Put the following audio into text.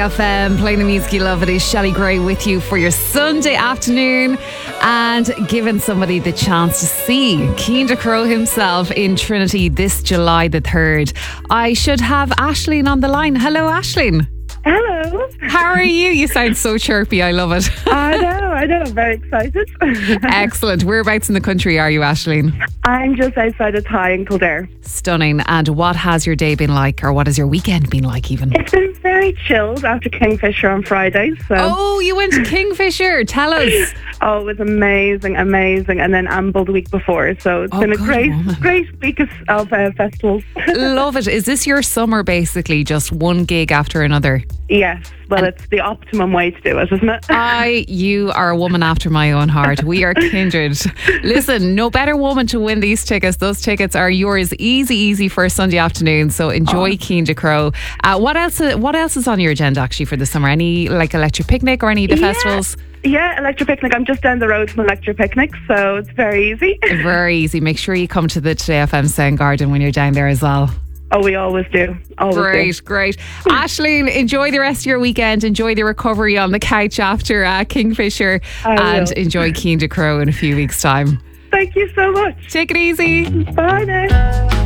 FM, playing the music you love. It is Shelley Gray with you for your Sunday afternoon and giving somebody the chance to see Cian Crowe himself in Trinity this July the 3rd. I should have Aisling on the line. Hello, Aisling. Hello. How are you? You sound so chirpy. I love it. I know. I'm very excited. Excellent. Whereabouts in the country are you, Aisling? I'm just outside of Thai in Kildare. Stunning. And what has your day been like, or what has your weekend been like even? It's been very chilled after Kingfisher on Friday. So. Oh, you went to Kingfisher. Tell us. Oh, it was amazing. And then Amble the week before. So it's been a great week of festivals. Love it. Is this your summer basically, just one gig after another? Yes. Well, it's the optimum way to do it, isn't it? You are a woman after my own heart. We are kindred. Listen, no better woman to win these tickets. Those tickets are yours, easy for a Sunday afternoon. So enjoy Cian Crowe. What else is on your agenda actually for the summer? Any like Electric Picnic or any of the festivals? Yeah, Electric Picnic. I'm just down the road from Electric Picnic, so it's very easy. Very easy. Make sure you come to the Today FM Sound Garden when you're down there as well. Oh, we always do. Great. Aisling, enjoy the rest of your weekend. Enjoy the recovery on the couch after Kingfisher. And enjoy Cian Crowe in a few weeks' time. Thank you so much. Take it easy. Bye now.